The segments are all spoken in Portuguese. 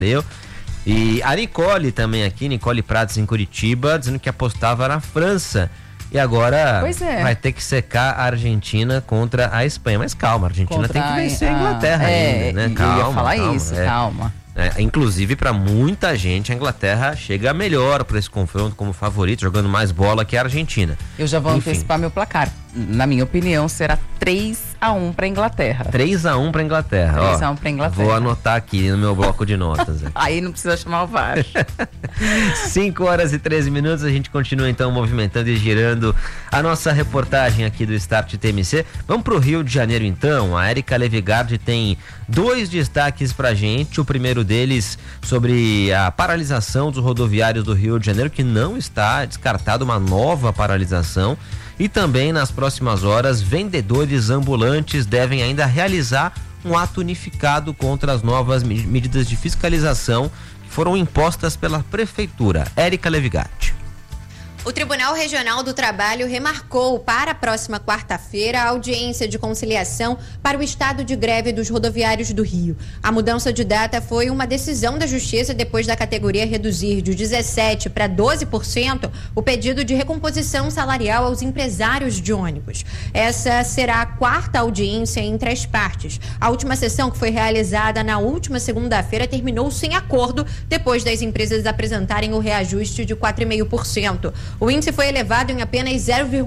Valeu. E a Nicole também aqui, Nicole Prates em Curitiba, dizendo que apostava na França. E agora vai ter que secar a Argentina contra a Espanha. Mas calma, a Argentina tem que vencer a Inglaterra ainda, né? Calma, eu ia falar isso, calma. Inclusive, para muita gente, a Inglaterra chega melhor para esse confronto como favorito, jogando mais bola que a Argentina. Eu já vou antecipar meu placar. Na minha opinião, será 3-1 para a Inglaterra. 3-1 para a Inglaterra. 3-1 para a Inglaterra. Vou anotar aqui no meu bloco de notas. Aí não precisa chamar o VAR. 5h13, a gente continua então movimentando e girando a nossa reportagem aqui do Start TMC. Vamos pro Rio de Janeiro então. A Érica Levigard tem 2 destaques pra gente. O primeiro deles sobre a paralisação dos rodoviários do Rio de Janeiro, que não está descartada uma nova paralisação. E também nas próximas horas, vendedores ambulantes devem ainda realizar um ato unificado contra as novas medidas de fiscalização que foram impostas pela Prefeitura. Érica Levigatti. O Tribunal Regional do Trabalho remarcou para a próxima quarta-feira a audiência de conciliação para o estado de greve dos rodoviários do Rio. A mudança de data foi uma decisão da Justiça depois da categoria reduzir de 17% para 12% o pedido de recomposição salarial aos empresários de ônibus. Essa será a 4ª audiência entre as partes. A última sessão, que foi realizada na última segunda-feira, terminou sem acordo depois das empresas apresentarem o reajuste de 4,5%. O índice foi elevado em apenas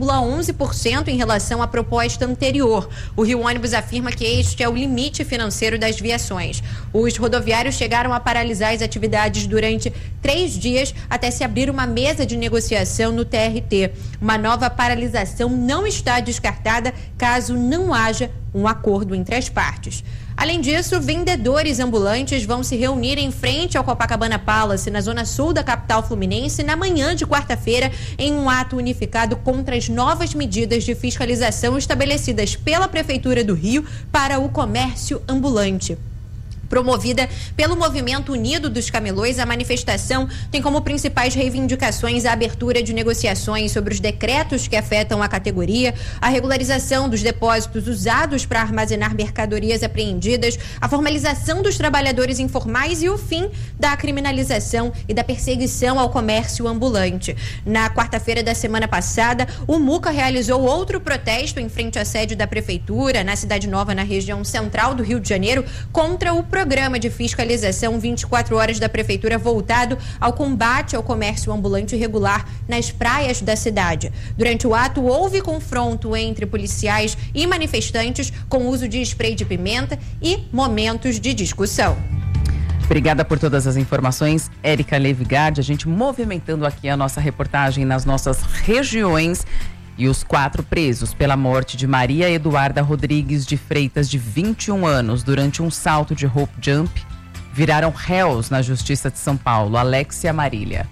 0,11% em relação à proposta anterior. O Rio Ônibus afirma que este é o limite financeiro das viações. Os rodoviários chegaram a paralisar as atividades durante 3 dias até se abrir uma mesa de negociação no TRT. Uma nova paralisação não está descartada caso não haja um acordo entre as partes. Além disso, vendedores ambulantes vão se reunir em frente ao Copacabana Palace, na zona sul da capital fluminense, na manhã de quarta-feira, em um ato unificado contra as novas medidas de fiscalização estabelecidas pela Prefeitura do Rio para o comércio ambulante. Promovida pelo Movimento Unido dos Camelôs, a manifestação tem como principais reivindicações a abertura de negociações sobre os decretos que afetam a categoria, a regularização dos depósitos usados para armazenar mercadorias apreendidas, a formalização dos trabalhadores informais e o fim da criminalização e da perseguição ao comércio ambulante. Na quarta-feira da semana passada, o MUCA realizou outro protesto em frente à sede da Prefeitura, na Cidade Nova, na região central do Rio de Janeiro, contra o programa de fiscalização 24 horas da Prefeitura voltado ao combate ao comércio ambulante irregular nas praias da cidade. Durante o ato, houve confronto entre policiais e manifestantes com uso de spray de pimenta e momentos de discussão. Obrigada por todas as informações, Érica Levigard. A gente movimentando aqui a nossa reportagem nas nossas regiões. E os 4 presos pela morte de Maria Eduarda Rodrigues de Freitas, de 21 anos, durante um salto de rope jump, viraram réus na Justiça de São Paulo. Alexia Marília.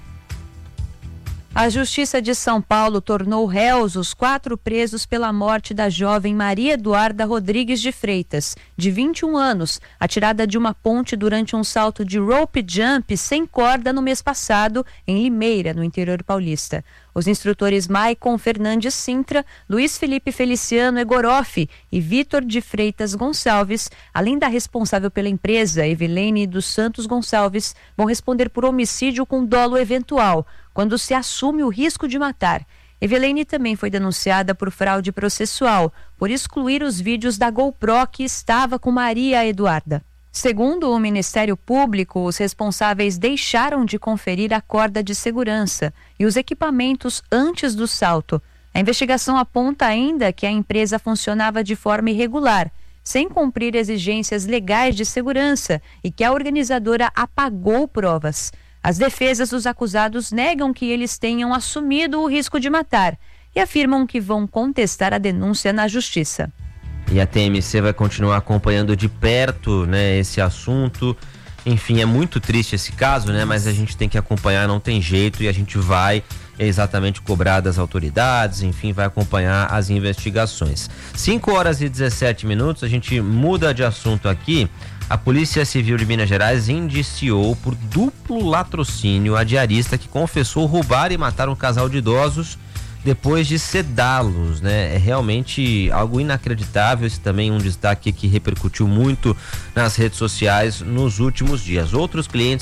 A Justiça de São Paulo tornou réus os 4 presos pela morte da jovem Maria Eduarda Rodrigues de Freitas, de 21 anos, atirada de uma ponte durante um salto de rope jump sem corda no mês passado, em Limeira, no interior paulista. Os instrutores Maicon Fernandes Sintra, Luiz Felipe Feliciano Egoroff e Vitor de Freitas Gonçalves, além da responsável pela empresa, Evelene dos Santos Gonçalves, vão responder por homicídio com dolo eventual, quando se assume o risco de matar. Evelene também foi denunciada por fraude processual, por excluir os vídeos da GoPro que estava com Maria Eduarda. Segundo o Ministério Público, os responsáveis deixaram de conferir a corda de segurança e os equipamentos antes do salto. A investigação aponta ainda que a empresa funcionava de forma irregular, sem cumprir exigências legais de segurança e que a organizadora apagou provas. As defesas dos acusados negam que eles tenham assumido o risco de matar e afirmam que vão contestar a denúncia na Justiça. E a TMC vai continuar acompanhando de perto, né, esse assunto. Enfim, é muito triste esse caso, né? Mas a gente tem que acompanhar, não tem jeito, e a gente vai exatamente cobrar das autoridades, enfim, vai acompanhar as investigações. 5h17, a gente muda de assunto aqui. A Polícia Civil de Minas Gerais indiciou por duplo latrocínio a diarista que confessou roubar e matar um casal de idosos depois de sedá-los, né? É realmente algo inacreditável. Esse também é um destaque que repercutiu muito nas redes sociais nos últimos dias. Outros clientes